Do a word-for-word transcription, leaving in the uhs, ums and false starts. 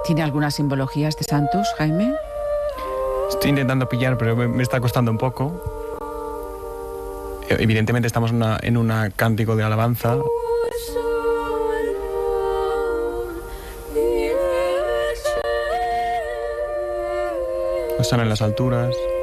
¿Tiene alguna simbología este Santos, Jaime? Estoy intentando pillar, pero me, me está costando un poco. Evidentemente estamos en una, en una cántico de alabanza. Están en las alturas.